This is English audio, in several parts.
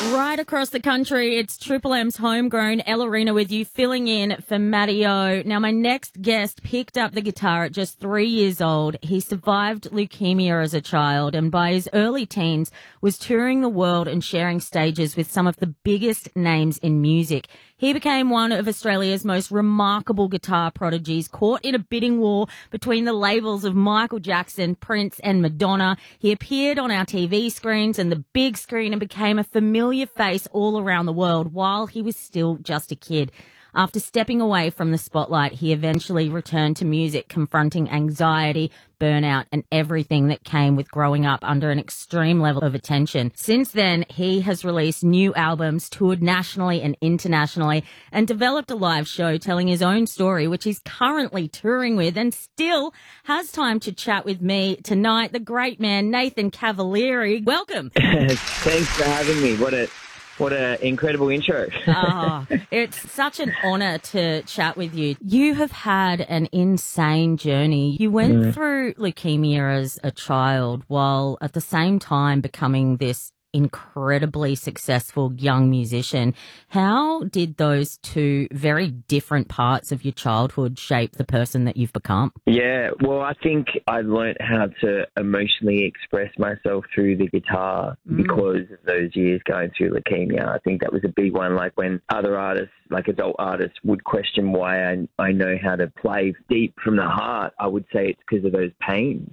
Right across the country, it's Triple M's homegrown Ella Rena with you, filling in for Matty O. Now, my next guest picked up the guitar at just 3 years old. He survived leukemia as a child and by his early teens was touring the world and sharing stages with some of the biggest names in music. He became one of Australia's most remarkable guitar prodigies, caught in a bidding war between the labels of Michael Jackson, Prince and Madonna. He appeared on our TV screens and the big screen and became a familiar face all around the world while he was still just a kid. After stepping away from the spotlight, he eventually returned to music, confronting anxiety, burnout, and everything that came with growing up under an extreme level of attention. Since then, he has released new albums, toured nationally and internationally, and developed a live show telling his own story, which he's currently touring with and still has time to chat with me tonight. The great man, Nathan Cavalieri. Welcome. Thanks for having me. What a incredible intro. It's such an honour to chat with you. You have had an insane journey. You went through leukemia as a child while at the same time becoming this incredibly successful young musician. How did those two very different parts of your childhood shape the person that you've become? Yeah, well, I think I learned how to emotionally express myself through the guitar because of those years going through leukemia. I think that was a big one, like when other artists, like adult artists, would question why I know how to play deep from the heart. I would say it's because of those pains.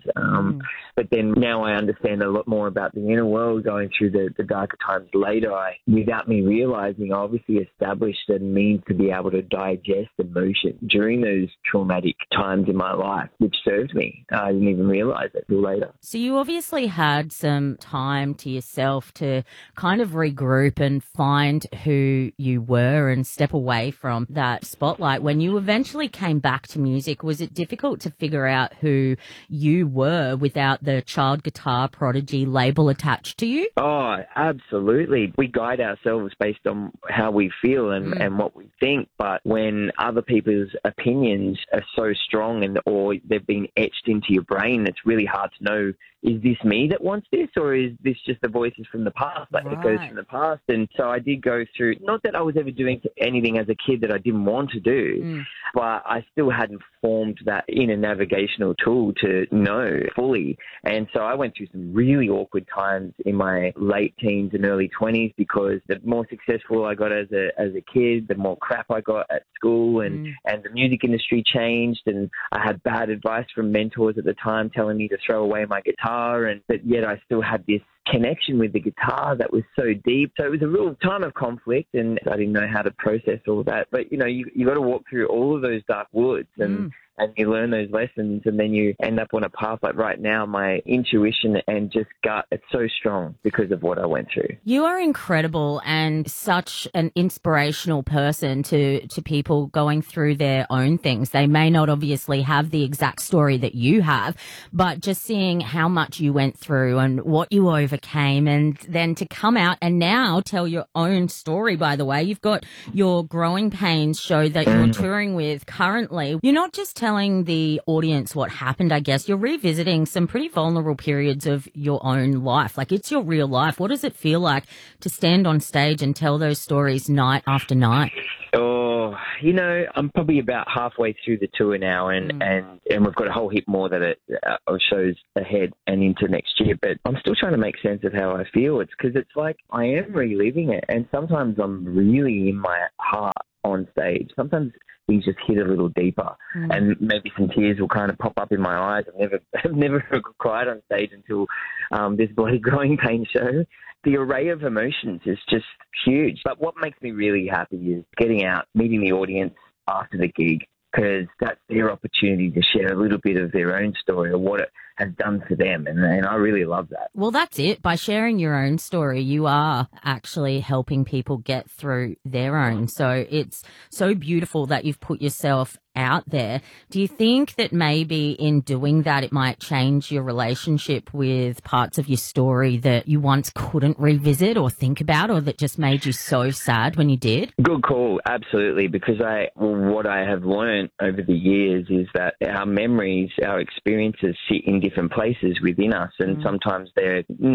But then now I understand a lot more about the inner world going through the darker times later. Without me realizing, I obviously established a means to be able to digest emotion during those traumatic times in my life, which served me. I didn't even realize it till later. So you obviously had some time to yourself to kind of regroup and find who you were and step away from that spotlight. When you eventually came back to music, was it difficult to figure out who you were without the child guitar prodigy label attached to you? Oh, absolutely. We guide ourselves based on how we feel and what we think. But when other people's opinions are so strong or they've been etched into your brain, it's really hard to know, is this me that wants this or is this just the voices from the past, like echoes from the past? And so I did go through, not that I was ever doing anything as a kid that I didn't want to do, but I still hadn't formed that inner navigational tool to know fully. And so I went through some really awkward times in my late teens and early 20s because the more successful I got as a kid, the more crap I got at school and the music industry changed and I had bad advice from mentors at the time telling me to throw away my guitar, but yet I still had this connection with the guitar that was so deep. So it was a real time of conflict and I didn't know how to process all of that. But, you know, you got to walk through all of those dark woods and you learn those lessons and then you end up on a path. Like right now, my intuition and just gut, it's so strong because of what I went through. You are incredible and such an inspirational person to people going through their own things. They may not obviously have the exact story that you have, but just seeing how much you went through and what you overcame and then to come out and now tell your own story, by the way. You've got your Growing Pains show that you're touring with currently. You're not just telling the audience what happened, I guess. You're revisiting some pretty vulnerable periods of your own life. Like, it's your real life. What does it feel like to stand on stage and tell those stories night after night? Oh, you know, I'm probably about halfway through the tour now and we've got a whole heap more that it shows ahead and into next year. But I'm still trying to make sense of how I feel. It's because it's like I am reliving it. And sometimes I'm really in my heart on stage. Sometimes things just hit a little deeper and maybe some tears will kind of pop up in my eyes. I've never cried on stage until this bloody Growing Pains show. The array of emotions is just huge. But what makes me really happy is getting out, meeting the audience after the gig, because that's their opportunity to share a little bit of their own story or what it has done for them. And I really love that. Well, that's it. By sharing your own story, you are actually helping people get through their own. So it's so beautiful that you've put yourself out there. Do you think that maybe in doing that, it might change your relationship with parts of your story that you once couldn't revisit or think about, or that just made you so sad when you did? Good call. Absolutely. Because what I have learned over the years is that our memories, our experiences sit in different places within us. And sometimes they're nice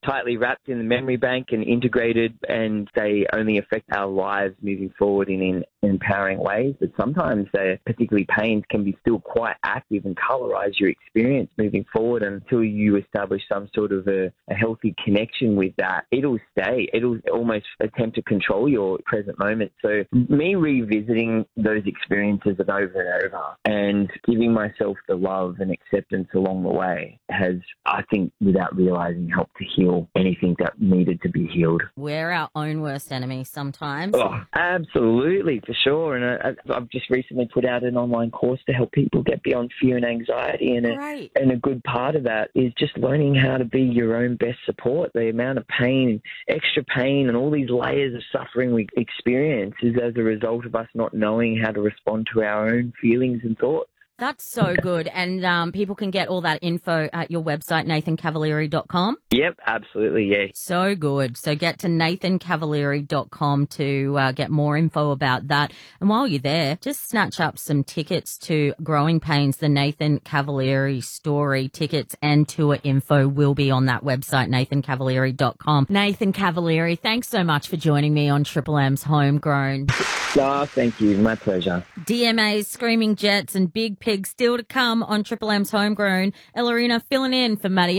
tightly wrapped in the memory bank and integrated, and they only affect our lives moving forward in empowering ways. But sometimes particularly pains can be still quite active and colorize your experience moving forward until you establish some sort of a healthy connection with that. It'll stay. It'll almost attempt to control your present moment. So me revisiting those experiences over and over and giving myself the love and acceptance along the way has, I think, without realizing, helped to heal anything that needed to be healed. We're our own worst enemy sometimes. Oh, absolutely, for sure. And I've just recently put out an online course to help people get beyond fear and anxiety. And a good part of that is just learning how to be your own best support. The amount of pain, extra pain, and all these layers of suffering we experience is as a result of us not knowing how to respond to our own feelings and thoughts. That's so good. And people can get all that info at your website, nathancavalieri.com. Yep, absolutely, yeah. So good. So get to nathancavalieri.com to get more info about that. And while you're there, just snatch up some tickets to Growing Pains, the Nathan Cavalieri story. Tickets and tour info will be on that website, nathancavalieri.com. Nathan Cavalieri, thanks so much for joining me on Triple M's Homegrown. Oh, thank you. My pleasure. DMA's Screaming Jets and Big Pig still to come on Triple M's Homegrown. Ellerina filling in for Matty O.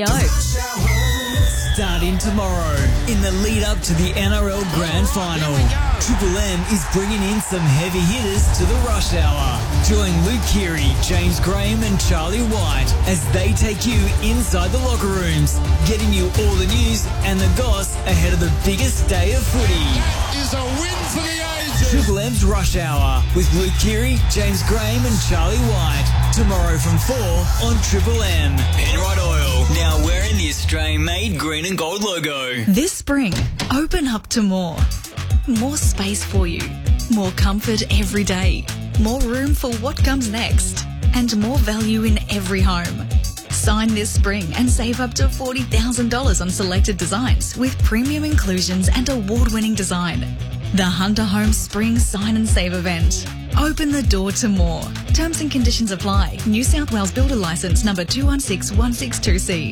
Starting tomorrow, in the lead up to the NRL Grand Final, Triple M is bringing in some heavy hitters to the rush hour. Join Luke Keary, James Graham and Charlie White as they take you inside the locker rooms, getting you all the news and the goss ahead of the biggest day of footy. Is a win for the ages. Triple M's Rush Hour with Luke Keary, James Graham and Charlie White. Tomorrow from 4 on Triple M. Penrite Oil, now wearing the Australian-made green and gold logo. This spring, open up to more. More space for you. More comfort every day. More room for what comes next. And more value in every home. Sign this spring and save up to $40,000 on selected designs with premium inclusions and award-winning design. The Hunter Home Spring Sign and Save event. Open the door to more. Terms and conditions apply. New South Wales Builder Licence number 216162C.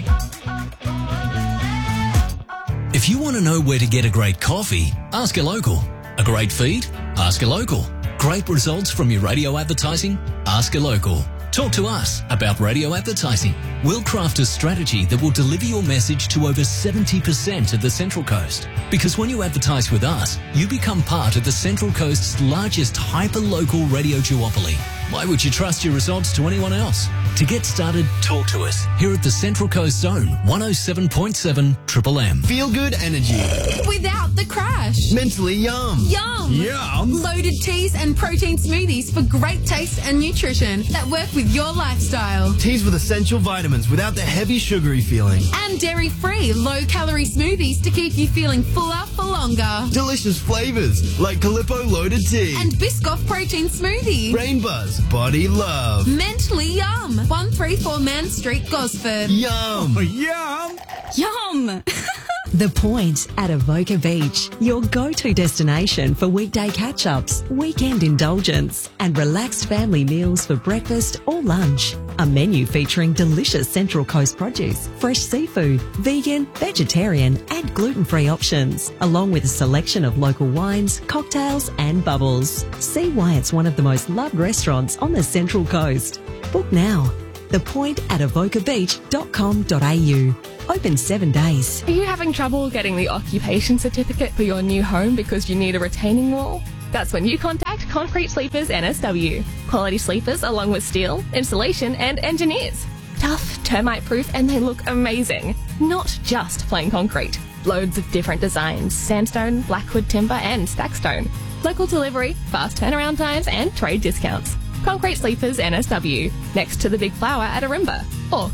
If you want to know where to get a great coffee, ask a local. A great feed? Ask a local. Great results from your radio advertising? Ask a local. Talk to us about radio advertising. We'll craft a strategy that will deliver your message to over 70% of the Central Coast. Because when you advertise with us, you become part of the Central Coast's largest hyper-local radio duopoly. Why would you trust your results to anyone else? To get started, talk to us here at the Central Coast Zone, 107.7 Triple M. Feel good energy. Without the crash. Mentally yum. Yum. Yum. Loaded teas and protein smoothies for great taste and nutrition that work with your lifestyle. Teas with essential vitamins without the heavy sugary feeling. And dairy-free, low-calorie smoothies to keep you feeling fuller for longer. Delicious flavours like Calippo Loaded Tea. And Biscoff Protein Smoothie. Brain Buzz Body Love. Mentally Yum. 134 Man Street, Gosford. Yum. Yum. Yum! The Point at Avoca Beach, your go-to destination for weekday catch-ups, weekend indulgence and relaxed family meals for breakfast or lunch. A menu featuring delicious Central Coast produce, fresh seafood, vegan, vegetarian and gluten-free options, along with a selection of local wines, cocktails and bubbles. See why it's one of the most loved restaurants on the Central Coast. Book now. The Point at avocabeach.com.au. Open 7 days. Are you having trouble getting the occupation certificate for your new home because you need a retaining wall? That's when you contact Concrete Sleepers NSW. Quality sleepers along with steel, insulation and engineers. Tough, termite-proof and they look amazing. Not just plain concrete. Loads of different designs, sandstone, blackwood timber and stackstone. Local delivery, fast turnaround times and trade discounts. Concrete Sleepers NSW, next to the Big Flower at Arimba, or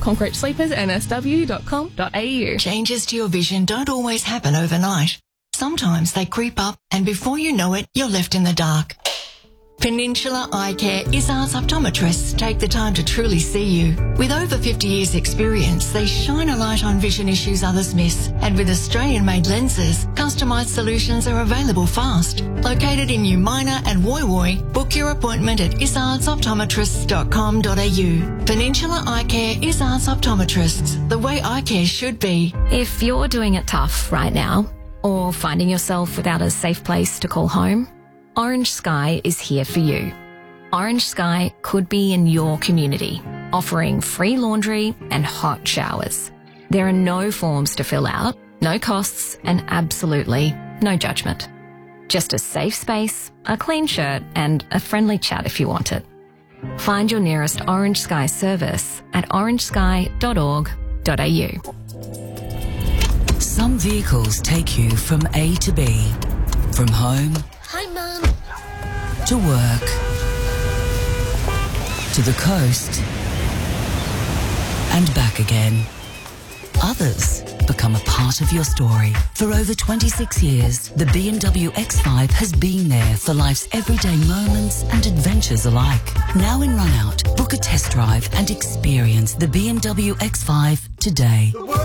concretesleepersnsw.com.au. Changes to your vision don't always happen overnight. Sometimes they creep up and before you know it, you're left in the dark. Peninsula Eye Care Izzard's optometrists take the time to truly see you. With over 50 years' experience, they shine a light on vision issues others miss. And with Australian-made lenses, customised solutions are available fast. Located in New Minor and Woy Woy, book your appointment at izardsoptometrists.com.au. Peninsula Eye Care Izzard's optometrists, the way eye care should be. If you're doing it tough right now, or finding yourself without a safe place to call home, Orange Sky is here for you. Orange Sky could be in your community, offering free laundry and hot showers. There are no forms to fill out, no costs, and absolutely no judgment. Just a safe space, a clean shirt, and a friendly chat if you want it. Find your nearest Orange Sky service at orangesky.org.au. Some vehicles take you from A to B, from home Hi, Mum. to work, to the coast, and back again. Others become a part of your story. For over 26 years, the BMW X5 has been there for life's everyday moments and adventures alike. Now in Run Out, book a test drive and experience the BMW X5 today.